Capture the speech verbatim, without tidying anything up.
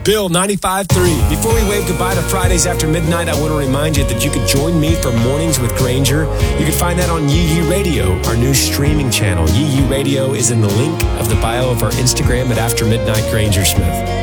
Bill ninety-five point three. Before we wave goodbye to Fridays after midnight, I want to remind you that you can join me for Mornings with Granger. You can find that on Yee Yee Radio, our new streaming channel. Yee Yee Radio is in the link of the bio of our Instagram at After Midnight Granger Smith.